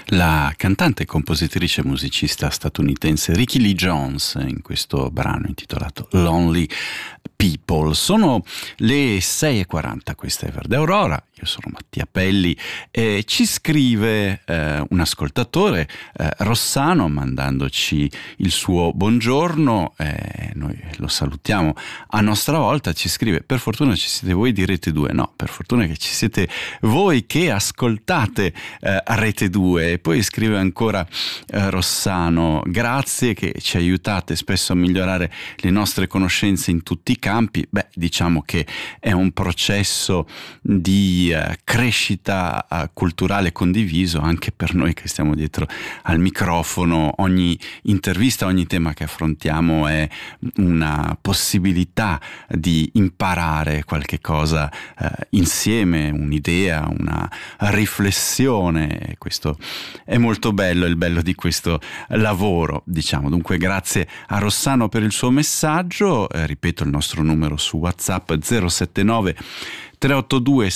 La cantante, compositrice e musicista statunitense Rickie Lee Jones in questo brano intitolato Lonely People. Sono le 6:40, questa è Verde Aurora, io sono Mattia Pelli e ci scrive un ascoltatore, Rossano, mandandoci il suo buongiorno, noi lo salutiamo a nostra volta. Ci scrive: per fortuna ci siete voi di Rete 2, no, per fortuna che ci siete voi che ascoltate a Rete 2. E poi scrive ancora Rossano: grazie che ci aiutate spesso a migliorare le nostre conoscenze in tutti i campi. Beh, diciamo che è un processo di crescita culturale condiviso anche per noi che stiamo dietro al microfono. Ogni intervista, ogni tema che affrontiamo è una possibilità di imparare qualche cosa insieme, un'idea, una riflessione. Questo è molto bello, è il bello di questo lavoro, diciamo. Dunque grazie a Rossano per il suo messaggio. Ripeto il nostro numero su WhatsApp: 079 382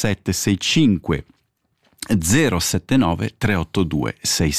6765, 079 382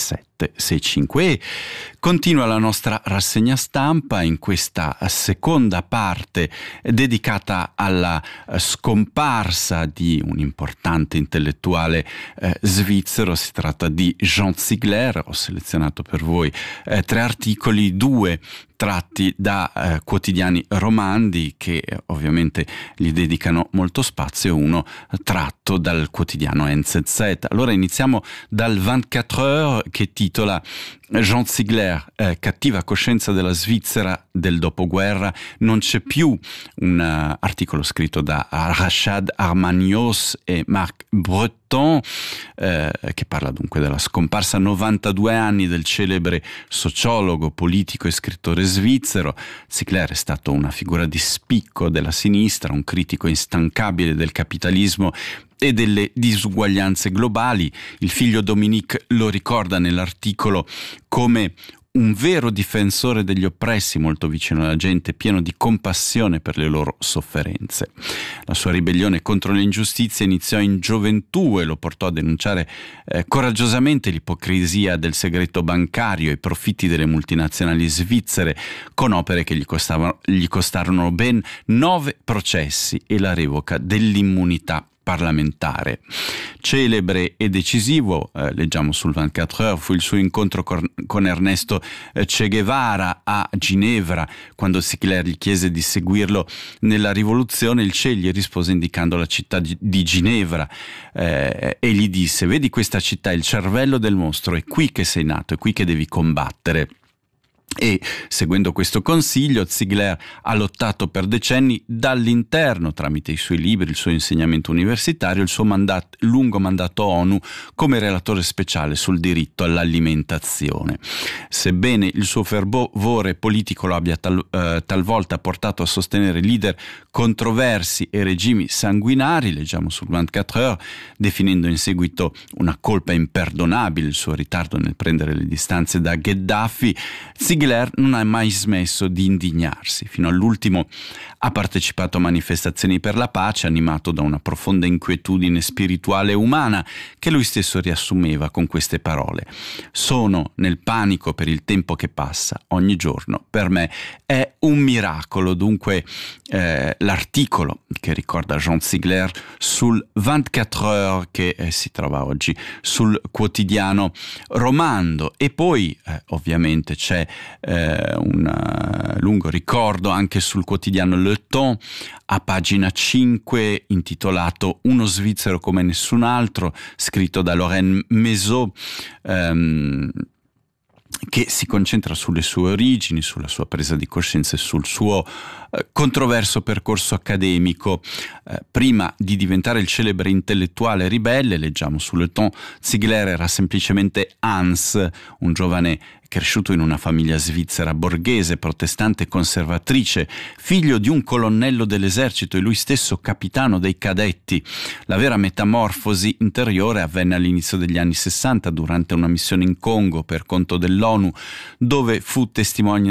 6765. E continua la nostra rassegna stampa in questa seconda parte dedicata alla scomparsa di un importante intellettuale svizzero. Si tratta di Jean Ziegler. Ho selezionato per voi 3 articoli, 2 tratti da quotidiani romandi che ovviamente gli dedicano molto spazio, e uno tratto dal quotidiano NZZ. Allora iniziamo dal 24 Heures, che titola Jean Ziegler, cattiva coscienza della Svizzera del dopoguerra. Non c'è più un articolo scritto da Rachad Armanios e Marc Breton, che parla dunque della scomparsa a 92 anni del celebre sociologo, politico e scrittore svizzero. Ziegler è stato una figura di spicco della sinistra, un critico instancabile del capitalismo e delle disuguaglianze globali. Il figlio Dominique lo ricorda nell'articolo come un vero difensore degli oppressi, molto vicino alla gente, pieno di compassione per le loro sofferenze. La sua ribellione contro le ingiustizie iniziò in gioventù e lo portò a denunciare coraggiosamente l'ipocrisia del segreto bancario e i profitti delle multinazionali svizzere, con opere che gli costarono ben 9 processi e la revoca dell'immunità parlamentare. Celebre e decisivo, leggiamo sul 24 Heures, fu il suo incontro con Ernesto Che Guevara a Ginevra. Quando Ziegler gli chiese di seguirlo nella rivoluzione, il Che gli rispose indicando la città di Ginevra e gli disse: vedi questa città, il cervello del mostro, è qui che sei nato, è qui che devi combattere. E seguendo questo consiglio, Ziegler ha lottato per decenni dall'interno, tramite i suoi libri, il suo insegnamento universitario, il suo lungo mandato ONU come relatore speciale sul diritto all'alimentazione. Sebbene il suo fervore politico lo abbia talvolta portato a sostenere leader controversi e regimi sanguinari, leggiamo sul 24 Heures, definendo in seguito una colpa imperdonabile il suo ritardo nel prendere le distanze da Gheddafi, Ziegler non ha mai smesso di indignarsi. Fino all'ultimo ha partecipato a manifestazioni per la pace, animato da una profonda inquietudine spirituale e umana che lui stesso riassumeva con queste parole: sono nel panico per il tempo che passa ogni giorno, per me è un miracolo. Dunque l'articolo che ricorda Jean Ziegler sul 24 Heures, che si trova oggi sul quotidiano romando. E poi ovviamente c'è un lungo ricordo anche sul quotidiano Le Temps, a pagina 5, intitolato Uno svizzero come nessun altro, scritto da Lorraine Mezeau, che si concentra sulle sue origini, sulla sua presa di coscienza e sul suo controverso percorso accademico. Prima di diventare il celebre intellettuale ribelle, leggiamo su Le Temps, Ziegler era semplicemente Hans, un giovane cresciuto in una famiglia svizzera borghese, protestante e conservatrice, figlio di un colonnello dell'esercito e lui stesso capitano dei cadetti. La vera metamorfosi interiore avvenne all'inizio degli anni 60 durante una missione in Congo per conto dell'ONU, dove fu testimone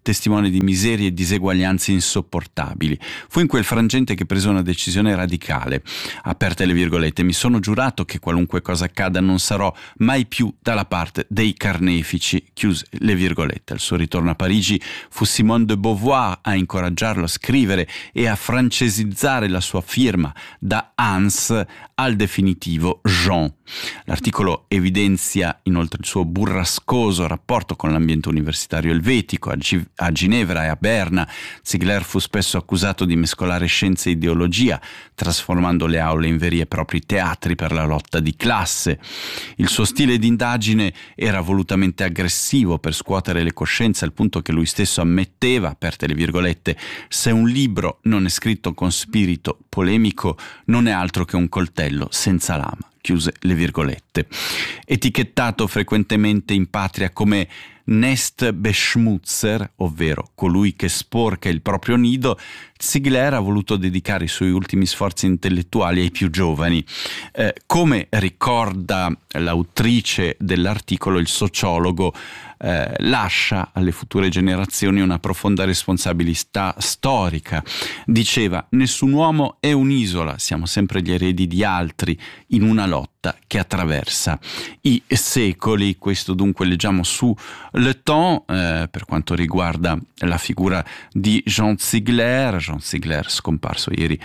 testimone di miserie e diseguaglianze insopportabili. Fu in quel frangente che prese una decisione radicale. Aperte le virgolette: mi sono giurato che qualunque cosa accada non sarò mai più dalla parte dei carnefici, chiuse le virgolette. Al suo ritorno a Parigi fu Simone de Beauvoir a incoraggiarlo a scrivere e a francesizzare la sua firma da Hans al definitivo Jean. L'articolo evidenzia inoltre il suo burrascoso rapporto con l'ambiente universitario elvetico. A Ginevra e a Berna Ziegler fu spesso accusato di mescolare scienza e ideologia, trasformando le aule in veri e propri teatri per la lotta di classe. Il suo stile di indagine era volutamente aggressivo per scuotere le coscienze, al punto che lui stesso ammetteva, aperte le virgolette: se un libro non è scritto con spirito polemico non è altro che un coltello senza lama, chiuse le virgolette. Etichettato frequentemente in patria come Nest Beschmutzer, ovvero colui che sporca il proprio nido, Ziegler ha voluto dedicare i suoi ultimi sforzi intellettuali ai più giovani. Come ricorda l'autrice dell'articolo, il sociologo lascia alle future generazioni una profonda responsabilità storica. Diceva: nessun uomo è un'isola, siamo sempre gli eredi di altri in una lotta che attraversa i secoli. Questo dunque leggiamo su Le Temps per quanto riguarda la figura di Jean Ziegler, scomparso ieri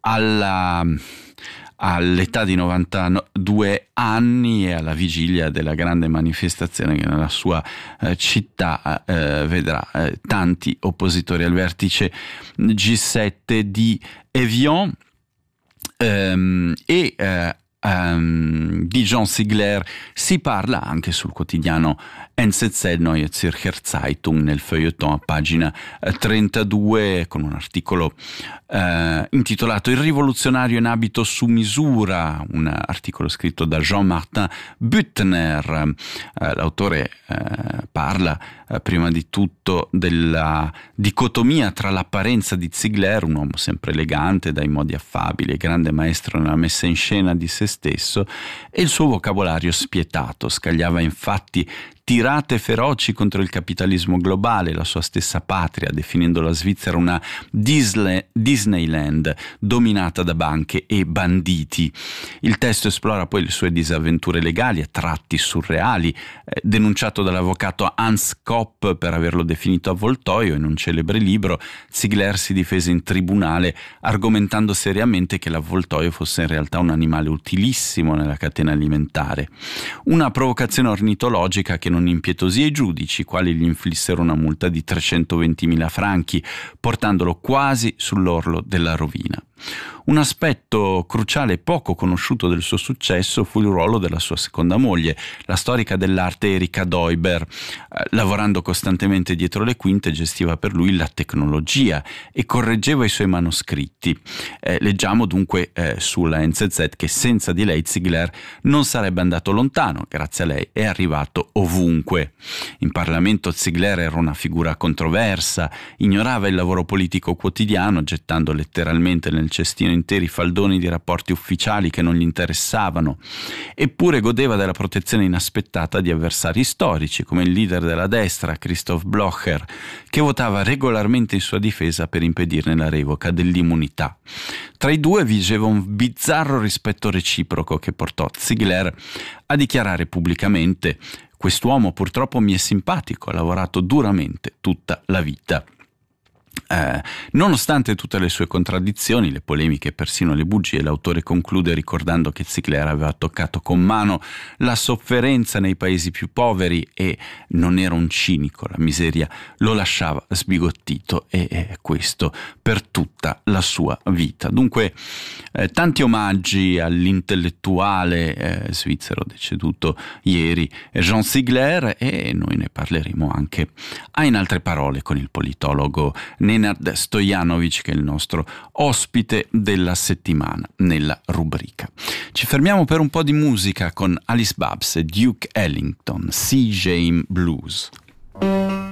all'età di 92 anni e alla vigilia della grande manifestazione che nella sua città vedrà tanti oppositori al vertice G7 di Evian. Di Jean Ziegler si parla anche sul quotidiano NZZ, Neue Zürcher Zeitung, nel feuilleton a pagina 32, con un articolo intitolato Il rivoluzionario in abito su misura, un articolo scritto da Jean-Martin Büttner. L'autore parla prima di tutto della dicotomia tra l'apparenza di Ziegler, un uomo sempre elegante, dai modi affabili e grande maestro nella messa in scena di se stesso, e il suo vocabolario spietato. Scagliava infatti tirate feroci contro il capitalismo globale, la sua stessa patria, definendo la Svizzera una Disneyland dominata da banche e banditi. Il testo esplora poi le sue disavventure legali a tratti surreali, denunciato dall'avvocato Hans Kopp per averlo definito avvoltoio. In un celebre libro Ziegler si difese in tribunale argomentando seriamente che l'avvoltoio fosse in realtà un animale utilissimo nella catena alimentare. Una provocazione ornitologica che non impietosì i giudici, quali gli inflissero una multa di 320.000 franchi, portandolo quasi sull'orlo della rovina. Un aspetto cruciale e poco conosciuto del suo successo fu il ruolo della sua seconda moglie, la storica dell'arte Erika Deuber. Lavorando costantemente dietro le quinte, gestiva per lui la tecnologia e correggeva i suoi manoscritti. Leggiamo dunque sulla NZZ che senza di lei Ziegler non sarebbe andato lontano, grazie a lei è arrivato ovunque. In Parlamento Ziegler era una figura controversa, ignorava il lavoro politico quotidiano, gettando letteralmente nel cestino interi faldoni di rapporti ufficiali che non gli interessavano. Eppure godeva della protezione inaspettata di avversari storici come il leader della destra Christoph Blocher, che votava regolarmente in sua difesa per impedirne la revoca dell'immunità. Tra i due vigeva un bizzarro rispetto reciproco che portò Ziegler a dichiarare pubblicamente: quest'uomo purtroppo mi è simpatico, ha lavorato duramente tutta la vita. Nonostante tutte le sue contraddizioni, le polemiche e persino le bugie, l'autore conclude ricordando che Ziegler aveva toccato con mano la sofferenza nei paesi più poveri e non era un cinico, la miseria lo lasciava sbigottito, e questo per tutta la sua vita. Dunque tanti omaggi all'intellettuale svizzero deceduto ieri Jean Ziegler, e noi ne parleremo anche in altre parole con il politologo Nenad Stojanovic, che è il nostro ospite della settimana nella rubrica. Ci fermiamo per un po' di musica con Alice Babs e Duke Ellington, Sea Jam Blues.